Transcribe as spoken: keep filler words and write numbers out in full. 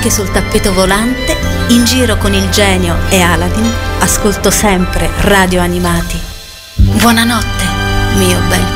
anche sul tappeto volante, in giro con il genio e Aladdin, ascolto sempre Radio Animati. Buonanotte, mio bel